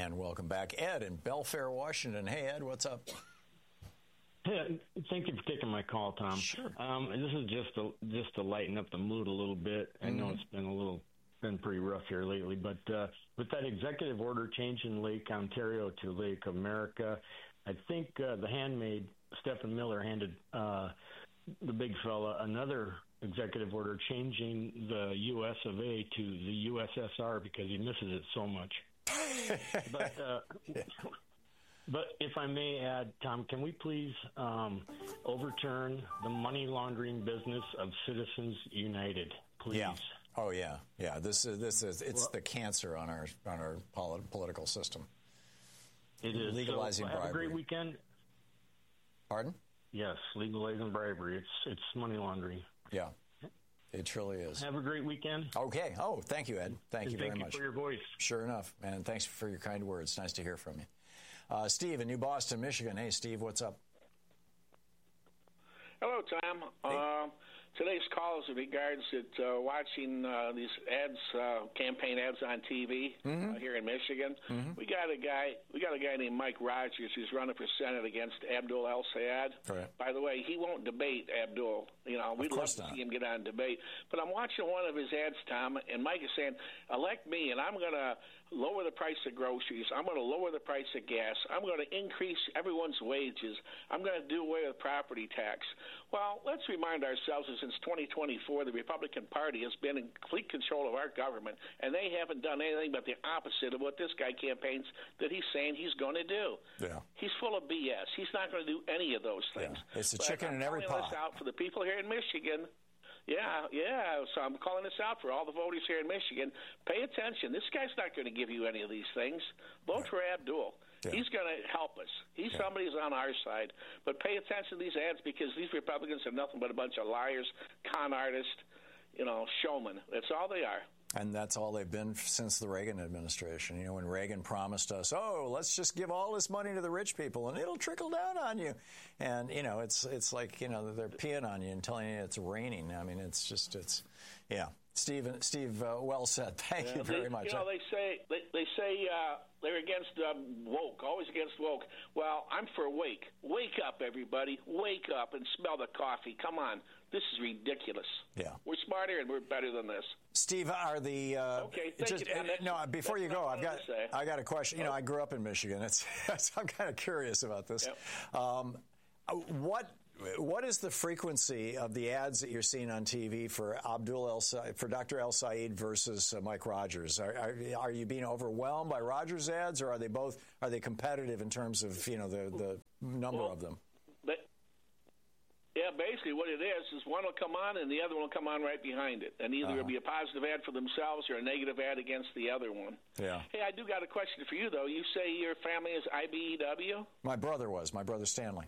And welcome back, Ed in Belfair, Washington. Hey, Ed, what's up? Hey, thank you for taking my call, Tom. Sure. This is just to lighten up the mood a little bit. I know it's been pretty rough here lately, but with that executive order changing Lake Ontario to Lake America, I think the handmaid, Stephen Miller, handed the big fella another executive order changing the U.S. of A to the USSR because he misses it so much. But if I may add, Tom, can we please overturn the money laundering business of Citizens United, please? Yeah. Oh yeah. This is the cancer on our political system. It is legalizing bribery. Have a great weekend. Pardon? Yes, legalizing bribery. It's money laundering. Yeah. It truly is. Have a great weekend. Okay. Oh, thank you, Ed. Thank you very much. Thank you for your voice. Sure enough, and thanks for your kind words. Nice to hear from you. Steve in New Boston, Michigan. Hey, Steve, what's up? Hello, Tom. Hey. Today's call is in regards to watching these ads, campaign ads on TV here in Michigan. We got a guy named Mike Rogers who's running for Senate against Abdul El Sayed. Correct. By the way, he won't debate Abdul. We'd love to see him get on debate. But I'm watching one of his ads, Tom, and Mike is saying, elect me, and I'm going to lower the price of groceries. I'm going to lower the price of gas. I'm going to increase everyone's wages. I'm going to do away with property tax. Well, let's remind ourselves that since 2024, the Republican Party has been in complete control of our government, and they haven't done anything but the opposite of what this guy campaigns that he's saying he's going to do. Yeah. He's full of BS. He's not going to do any of those things. Yeah. It's a chicken in every pot. This out for the people here in Michigan. Yeah. So I'm calling this out for all the voters here in Michigan. Pay attention. This guy's not going to give you any of these things. Vote for Abdul. Yeah. He's going to help us. He's somebody who's on our side. But pay attention to these ads because these Republicans are nothing but a bunch of liars, con artists, showmen. That's all they are. And that's all they've been since the Reagan administration. When Reagan promised us, let's just give all this money to the rich people and it'll trickle down on you. And, it's like, they're peeing on you and telling you it's raining. I mean, yeah. Steve, well said. Thank you very much. They say they're against woke, always against woke. Well, I'm for wake. Wake up, everybody. Wake up and smell the coffee. Come on. This is ridiculous. Yeah. We're smarter and we're better than this. Steve, are the okay? Thank you. No, before you go, I got a question. I grew up in Michigan. I'm kind of curious about this. Yep. What is the frequency of the ads that you're seeing on TV for Dr. El Sayed versus Mike Rogers? Are you being overwhelmed by Rogers ads, or are they competitive in terms of the number of them? Yeah, basically what it is one will come on and the other one will come on right behind it. And either it'll be a positive ad for themselves or a negative ad against the other one. Yeah. Hey, I do got a question for you, though. You say your family is IBEW? My brother Stanley.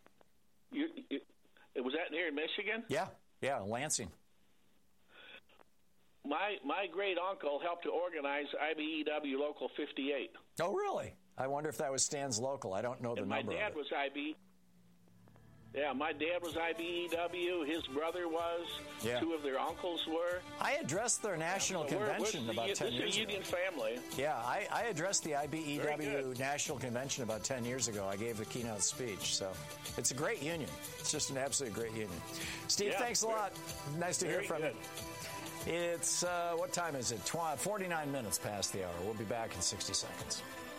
Was that here in Michigan? Yeah, Lansing. My great uncle helped to organize IBEW Local 58. Oh, really? I wonder if that was Stan's local. I don't know the number of it. My dad was my dad was IBEW. His brother was. Yeah. Two of their uncles were. I addressed their national convention about 10 years ago. This is a union family. Yeah, I addressed the IBEW national convention about 10 years ago. I gave the keynote speech. So it's a great union. It's just an absolutely great union. Steve, thanks a lot. Nice to hear from you. It's, what time is it? 49 minutes past the hour. We'll be back in 60 seconds.